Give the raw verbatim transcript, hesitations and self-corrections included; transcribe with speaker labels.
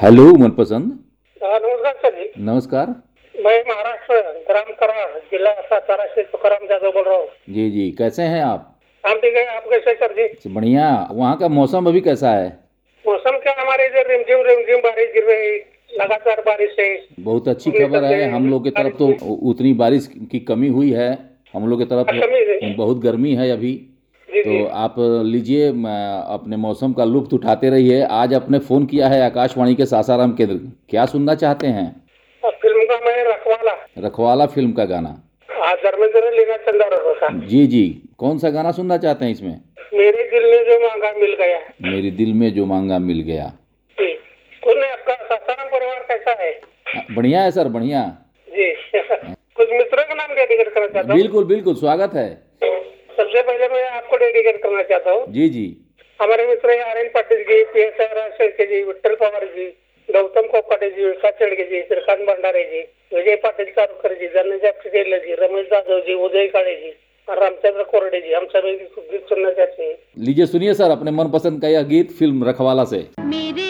Speaker 1: Hello मनपसंद।
Speaker 2: हाँ, नमस्कार सर जी।
Speaker 1: नमस्कार।
Speaker 2: मैं महाराष्ट्र ग्राम कराड़ जिला सातारा से तुकाराम जादव बोल रहा हूँ।
Speaker 1: जी जी, कैसे हैं आप?
Speaker 2: हम ठीक है, आप कैसे सर जी?
Speaker 1: बढ़िया। वहाँ का मौसम अभी कैसा है?
Speaker 2: मौसम क्या, हमारे इधर रिमझिम रिमझिम बारिश गिर रही, लगातार बारिश है।
Speaker 1: बहुत अच्छी
Speaker 2: अगले
Speaker 1: खबर है। हम लोग की तरफ
Speaker 2: बारिश
Speaker 1: तो
Speaker 2: में
Speaker 1: उ- उतनी बारिश की कमी हुई है। हम लोग की तरफ
Speaker 2: कमी है।
Speaker 1: बहुत गर्मी है अभी।
Speaker 2: जी
Speaker 1: तो
Speaker 2: जी।
Speaker 1: आप लीजिए, म, अपने मौसम का लुत्फ उठाते रहिए। आज आपने फ़ोन किया है आकाशवाणी के सासाराम केंद्र। क्या सुनना चाहते हैं?
Speaker 2: और फिल्म का मैं रखवाला।
Speaker 1: रखवाला फिल्म का गाना।
Speaker 2: हाँ, धर्मेंद्र लीना चंद्र का।
Speaker 1: जी जी, कौन सा गाना सुनना चाहते हैं इसमें?
Speaker 2: मेरे दिल में जो मांगा मिल गया।
Speaker 1: मेरे दिल में जो मांगा मिल गया।
Speaker 2: जी। कुछ नहीं, आपका सासाराम परिवार कैसा है?
Speaker 1: हाँ, बढ़िया है सर, बढ़िया।
Speaker 2: जी। कुछ मित्रों का नाम डेडिकेट करना चाहता हूँ।
Speaker 1: बिल्कुल बिल्कुल, स्वागत है।
Speaker 2: सबसे पहले मैं आपको डेडिकेट करना चाहता हूँ।
Speaker 1: जी जी।
Speaker 2: हमारे मित्र are N Patil ji, P S R Shelke जी, विठ्ठल पवार जी, गौतम कोकाटे जी, विकास शेळके जी, श्रीकांत भंडारे जी, विजय पाटील चारूकर जी, धनंजय पटेल जी, रमेश जाधव जी, उदय काळे जी और रामचंद्र कोरडे जी, हम सभी गीत सुनना चाहते हैं।
Speaker 1: लीजिए सुनिए सर अपने मनपसंद का यह गीत फिल्म रखवाला से।
Speaker 3: मेरे